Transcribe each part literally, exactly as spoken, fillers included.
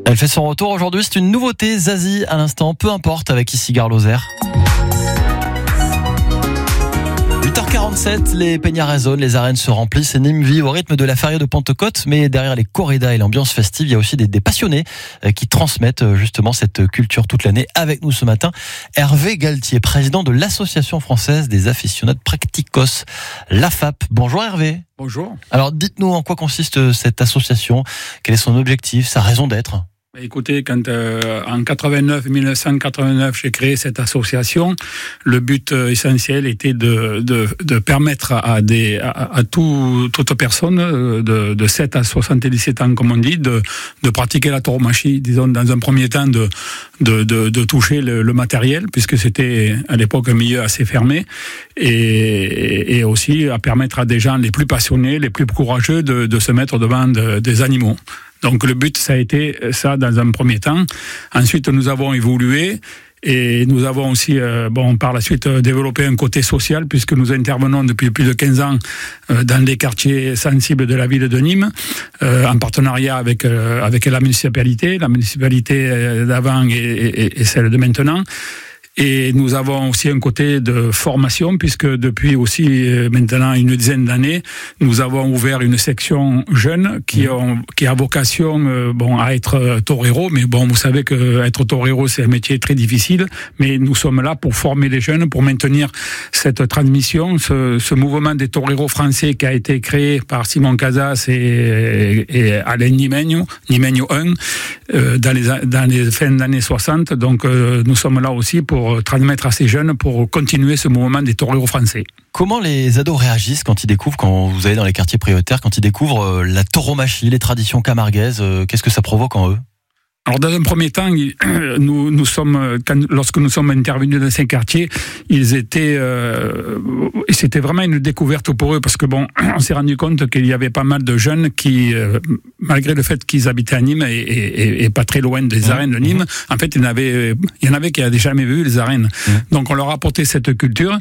Elle fait son retour aujourd'hui, c'est une nouveauté, Zazie à l'instant, peu importe, avec ici Gare Lozère. huit heures quarante-sept, les peñas résonnent, les arènes se remplissent et Nîmes vit au rythme de la feria de Pentecôte. Mais derrière les corridas et l'ambiance festive, il y a aussi des, des passionnés qui transmettent justement cette culture toute l'année. Avec nous ce matin, Hervé Galtier, président de l'Association française des aficionados practicos, l'A F A P. Bonjour Hervé. Bonjour. Alors dites-nous en quoi consiste cette association, quel est son objectif, sa raison d'être ? Écoutez, quand euh, en quatre-vingt-neuf, mille neuf cent quatre-vingt-neuf, j'ai créé cette association, le but euh, essentiel était de, de, de permettre à, des, à, à tout, toute personne de, de sept à soixante-dix-sept ans, comme on dit, de, de pratiquer la tauromachie, disons dans un premier temps de, de, de, de toucher le, le matériel, puisque c'était à l'époque un milieu assez fermé, et, et aussi à permettre à des gens les plus passionnés, les plus courageux de, de se mettre devant de, des animaux. Donc le but, ça a été ça dans un premier temps. Ensuite, nous avons évolué et nous avons aussi, euh, bon, par la suite, euh, développé un côté social puisque nous intervenons depuis plus de quinze ans euh, dans les quartiers sensibles de la ville de Nîmes, euh, en partenariat avec euh, avec la municipalité, la municipalité d'avant et, et, et celle de maintenant. Et nous avons aussi un côté de formation, puisque depuis aussi euh, maintenant une dizaine d'années, nous avons ouvert une section jeune qui, ont, qui a vocation euh, bon, à être torero. Mais bon, vous savez que être torero, c'est un métier très difficile. Mais nous sommes là pour former les jeunes, pour maintenir cette transmission, ce, ce mouvement des toreros français qui a été créé par Simon Casas et, et Alain Nimeño, Nimeño un, euh, dans les, dans les fins des années soixante. Donc euh, nous sommes là aussi pour transmettre à ces jeunes pour continuer ce mouvement des toreros français. Comment les ados réagissent quand ils découvrent, quand vous allez dans les quartiers prioritaires, quand ils découvrent la tauromachie, les traditions camarguaises, qu'est-ce que ça provoque en eux ? Alors dans un premier temps, nous nous sommes quand, lorsque nous sommes intervenus dans ces quartiers, ils étaient euh, c'était vraiment une découverte pour eux parce que bon, on s'est rendu compte qu'il y avait pas mal de jeunes qui, euh, malgré le fait qu'ils habitaient à Nîmes et, et, et pas très loin des arènes de Nîmes, mmh. en fait il y en avait il y en avait qui n'avaient jamais vu les arènes. Mmh. Donc on leur a apporté cette culture.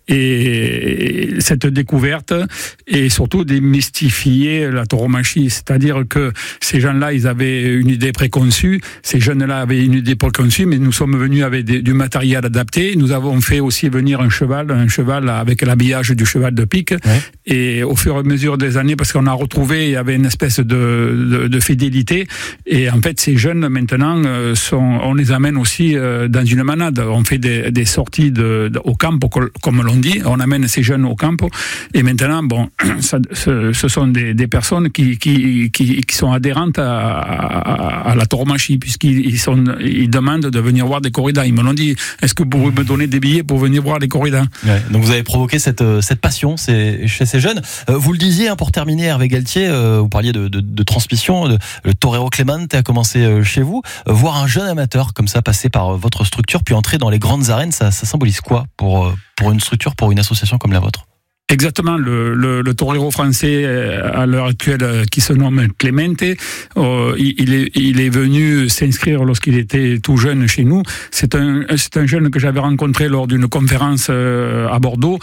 Et cette découverte et surtout démystifier la tauromachie, c'est-à-dire que ces gens-là, ils avaient une idée préconçue, ces jeunes-là avaient une idée préconçue, mais nous sommes venus avec des, du matériel adapté. Nous avons fait aussi venir un cheval, un cheval avec l'habillage du cheval de pique. Ouais. Et au fur et à mesure des années, parce qu'on a retrouvé, il y avait une espèce de, de, de fidélité. Et en fait, ces jeunes maintenant, sont, on les amène aussi dans une manade. On fait des, des sorties de, de, au camp, comme l'on dit, on amène ces jeunes au camp et maintenant, bon, ça, ce, ce sont des, des personnes qui, qui, qui, qui sont adhérentes à, à, à la tauromachie puisqu'ils ils sont, ils demandent de venir voir des corridas. Ils me l'ont dit, est-ce que vous pouvez me donner des billets pour venir voir les corridas ? Ouais, donc vous avez provoqué cette, cette passion c'est, chez ces jeunes. Euh, vous le disiez, hein, pour terminer, Hervé Galtier, euh, vous parliez de, de, de transmission, de, le Torero Clemente a commencé euh, chez vous. Euh, voir un jeune amateur comme ça passer par euh, votre structure puis entrer dans les grandes arènes, ça, ça symbolise quoi pour, euh, pour une structure, pour une association comme la vôtre ? Exactement, le, le, le torero français à l'heure actuelle qui se nomme Clemente, euh, il, est, il est venu s'inscrire lorsqu'il était tout jeune chez nous. C'est un, c'est un jeune que j'avais rencontré lors d'une conférence à Bordeaux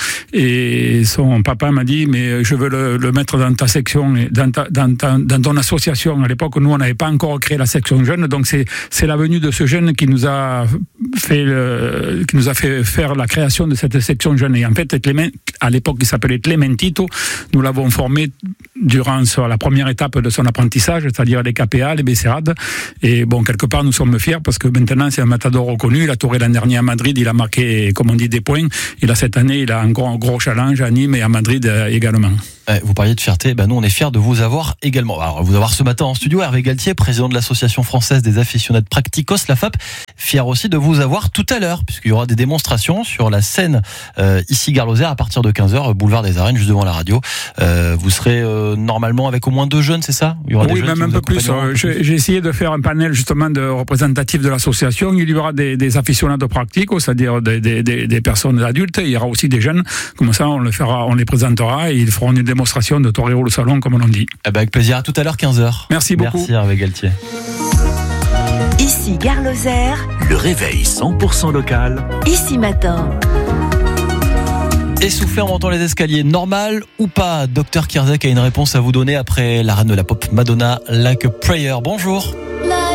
et son papa m'a dit mais je veux le, le mettre dans ta section, dans, ta, dans, ta, dans ton association. À l'époque, nous on n'avait pas encore créé la section jeune, donc c'est, c'est la venue de ce jeune qui nous a fait, le, qui nous a fait faire la création de cette section jeune. Et en fait, Clément, à l'époque, il s'appelait Clementito. Nous l'avons formé durant la première étape de son apprentissage, c'est-à-dire les K P A, les Becerrades. Et bon, quelque part, nous sommes fiers parce que maintenant, c'est un matador reconnu. Il a touré l'an dernier à Madrid, il a marqué, comme on dit, des points. Et là, cette année, il a encore un gros challenge à Nîmes et à Madrid également. Vous parliez de fierté, ben nous on est fiers de vous avoir également. Alors vous avoir ce matin en studio, Hervé Galtier, président de l'Association française des aficionados practicos, l'A F A P. Fier aussi de vous avoir tout à l'heure, puisqu'il y aura des démonstrations sur la scène euh, ici Gare Lozère à partir de quinze heures, boulevard des Arènes, juste devant la radio. Euh, vous serez euh, normalement avec au moins deux jeunes, c'est ça ? Il y aura Oui, des même un peu plus. Euh, j'ai, j'ai essayé de faire un panel justement de représentatifs de l'association. Il y aura des, des aficionados practicos, c'est-à-dire des, des, des, des personnes adultes. Il y aura aussi des jeunes. Comme ça, on, le fera, on les présentera et ils feront une démonstration de torero le salon, comme on dit. Eh ben avec plaisir, à tout à l'heure, quinze heures. Merci beaucoup. Merci Hervé Galtier. Ici Gare Lozère. Le réveil cent pour cent local. Ici Matin. Essoufflé en montant les escaliers, normal ou pas ? Docteur Kierzek a une réponse à vous donner après la reine de la pop Madonna, Like a Prayer. Bonjour.